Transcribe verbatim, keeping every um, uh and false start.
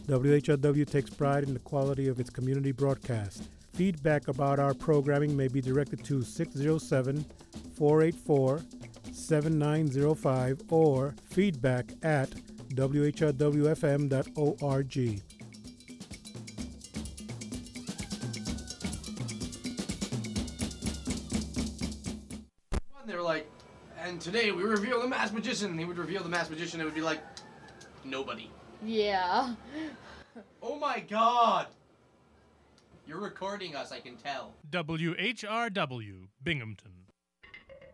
W H R W takes pride in the quality of its community broadcast. Feedback about our programming may be directed to six oh seven, four eight four, seven nine oh five or feedback at w h r w f m dot org. They were like, and today we reveal the masked magician. They would reveal the masked magician. It would be like, nobody. Yeah. Oh my god! You're recording us, I can tell. W H R W, Binghamton.